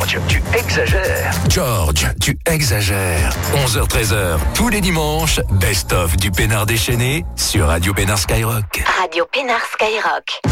George, tu exagères. George, tu exagères. 11h-13h, tous les dimanches, best-of du Pénard déchaîné sur Radio Pénard Skyrock. Radio Pénard Skyrock.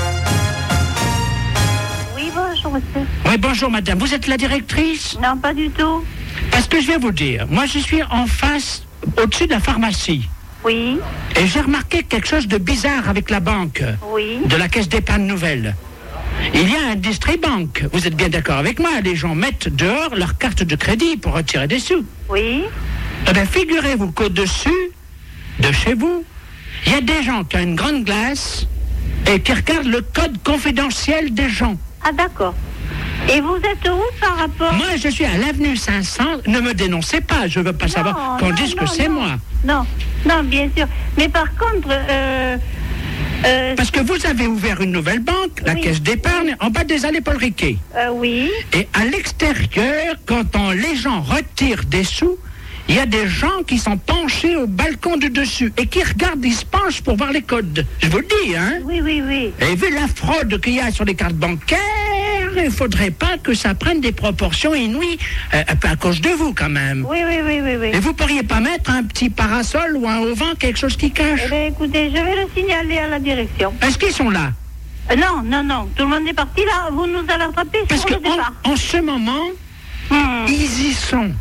Oui, bonjour, monsieur. Oui, bonjour, madame. Vous êtes la directrice ? Non, pas du tout. Parce que je vais vous dire, moi, je suis en face, au-dessus de la pharmacie. Oui, Et j'ai remarqué quelque chose de bizarre avec la banque, oui. de la caisse d'épargne nouvelle. Il y a un district-banque. Vous êtes bien d'accord avec moi? Les gens mettent dehors leur carte de crédit pour retirer des sous. Oui. Eh bien, figurez-vous qu'au-dessus de chez vous, il y a des gens qui ont une grande glace et qui regardent le code confidentiel des gens. Ah, d'accord. Et vous êtes où par rapport... Moi, je suis à l'avenue 500. Ne me dénoncez pas. Je ne veux pas savoir qu'on dise que c'est moi. Non, non, bien sûr. Mais par contre... Parce que vous avez ouvert une nouvelle banque, la Oui. caisse d'épargne, en bas des allées Paul Riquet. oui. Et à l'extérieur, quand les gens retirent des sous, il y a des gens qui sont penchés au balcon du dessus et qui regardent, ils se penchent pour voir les codes. Je vous le dis, hein? Oui, oui, oui. Et vu la fraude qu'il y a sur les cartes bancaires, il ne faudrait pas que ça prenne des proportions inouïes, un peu à cause de vous quand même. Oui, oui, oui, oui, oui. Et vous pourriez pas mettre un petit parasol ou un auvent, quelque chose qui cache? Eh bien, écoutez, je vais le signaler à la direction. Est-ce qu'ils sont là? Non, non, non. Tout le monde est parti là. Vous nous allez attraper Parce sur le départ. qu'en ce moment, ils y sont.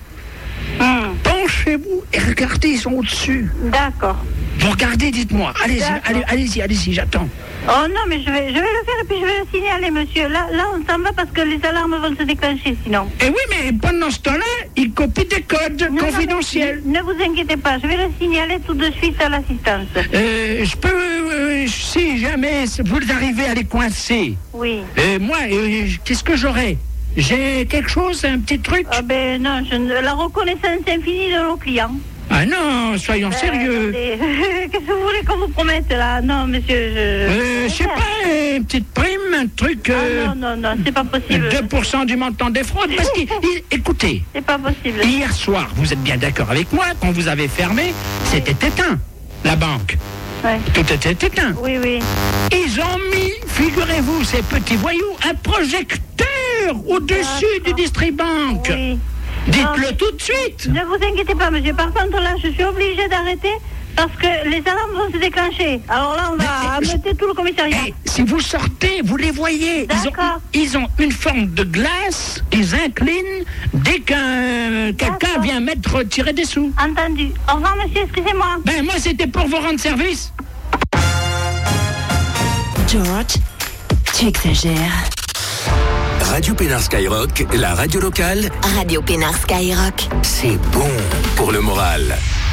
Penchez-vous et regardez, ils sont au-dessus. D'accord. Vous regardez, dites-moi. Allez-y, D'accord. allez-y, j'attends. Oh non, mais je vais le faire et puis je vais le signaler, monsieur. Là, on s'en va parce que les alarmes vont se déclencher sinon. Et oui, mais pendant ce temps-là, ils copient des codes Non, confidentiels. non, ne vous inquiétez pas, je vais le signaler tout de suite à l'assistance. Je peux, si jamais vous arrivez à les coincer, Oui. moi, qu'est-ce que j'aurai? J'ai quelque chose, un petit truc? Ah ben non, la reconnaissance infinie de nos clients. Ah non, soyons sérieux. Qu'est-ce que vous voulez qu'on vous promette là? Non, monsieur, Je sais pas, une petite prime, un truc... Ah non, c'est pas possible. 2% du montant des fraudes, parce que, écoutez, C'est pas possible. hier soir, vous êtes bien d'accord avec moi, quand vous avez fermé, c'était éteint, la banque. Ouais. Tout était éteint. Oui, oui. Ils ont mis, figurez-vous, ces petits voyous, un projecteur au-dessus du district banque. Oui. Dites-le tout de suite. Ne vous inquiétez pas, monsieur. Par contre, là, je suis obligée d'arrêter parce que les alarmes vont se déclencher. Alors là, on va amener tout le commissariat. Si vous sortez, vous les voyez. D'accord. Ils ont une forme de glace, ils inclinent dès qu'un quelqu'un vient retirer des sous. Entendu. Au revoir, monsieur, excusez-moi. Ben, moi, c'était pour vous rendre service. George, tu exagères. Radio Pénard Skyrock, la radio locale, Radio Pénard Skyrock. c'est bon pour le moral.